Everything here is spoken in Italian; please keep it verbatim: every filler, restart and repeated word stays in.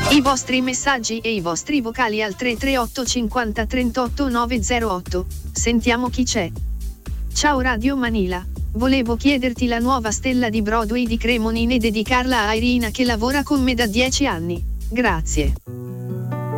I vostri messaggi e i vostri vocali al tre tre otto cinquanta trentotto nove zero otto. Sentiamo chi c'è. Ciao Radio Manila, volevo chiederti la nuova stella di Broadway di Cremonini e dedicarla a Irina che lavora con me da dieci anni. Grazie.